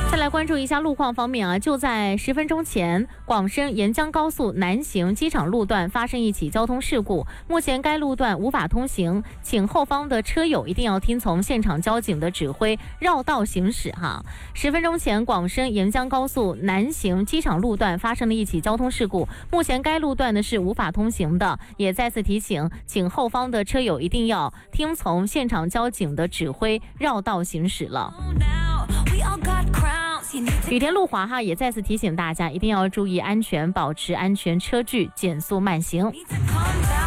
再来关注一下路况方面啊，就在10分钟前，广深沿江高速南行机场路段发生一起交通事故，目前该路段无法通行，请后方的车友一定要听从现场交警的指挥，绕道行驶哈。10分钟前，广深沿江高速南行机场路段发生了一起交通事故，目前该路段呢是无法通行的，也再次提醒，请后方的车友一定要听从现场交警的指挥，绕道行驶了。羽田路滑哈也再次提醒大家一定要注意安全，保持安全车距，减速慢行。